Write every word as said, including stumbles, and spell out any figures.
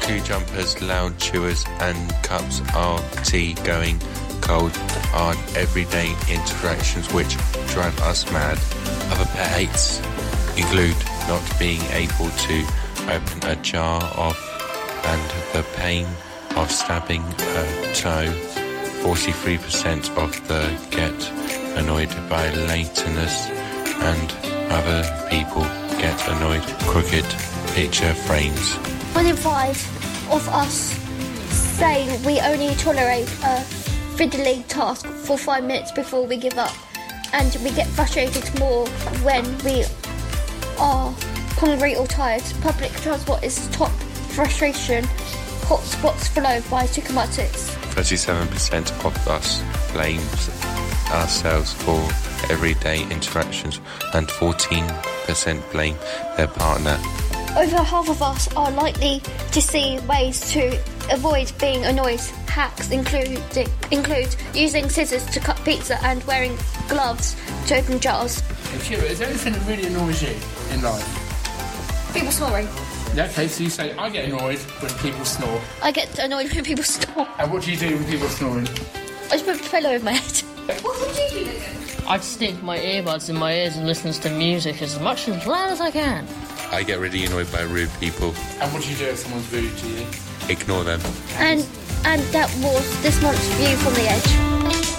Shoe jumpers, loud chewers and cups of tea going cold are everyday interactions which drive us mad. Other pet hates include not being able to open a jar of and the pain of stabbing a toe. forty-three percent of the get annoyed by lateness and other people get annoyed crooked picture frames. One in five of us say we only tolerate a fiddly task for five minutes before we give up, and we get frustrated more when we are hungry or tired. Public transport is top frustration. Hot spots followed by supermarkets. thirty-seven percent of us blames ourselves for everyday interactions and fourteen percent blame their partner. Over half of us are likely to see ways to avoid being annoyed. Hacks include, include using scissors to cut pizza and wearing gloves to open jars. Hey, Kira, is there anything that really annoys you in life? People snoring. Yeah, okay, so you say, I get annoyed when people snore. I get annoyed when people snore. And what do you do when people are snoring? I just put a pillow over my head. What would you do, Logan? I'd stick my earbuds in my ears and listen to music as much as loud as I can. I get really annoyed by rude people. And what do you do if someone's rude to you? Ignore them. And and that was this month's View from the Edge.